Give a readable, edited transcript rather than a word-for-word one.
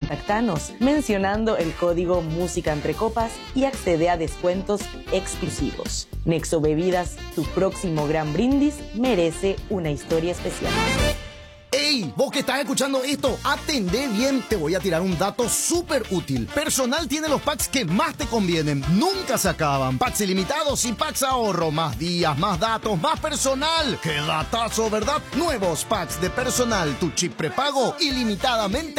contactanos mencionando el código Música Entre Copas y accede a descuentos exclusivos. Nexo Bebidas, tu próximo gran brindis merece una historia especial. ¡Ey! Vos que estás escuchando esto, atendé bien. Te voy a tirar un dato súper útil. Personal tiene los packs que más te convienen. Nunca se acaban. Packs ilimitados y packs ahorro. Más días, más datos, más personal. ¡Qué datazo!, ¿verdad? Nuevos packs de Personal. Tu chip prepago ilimitadamente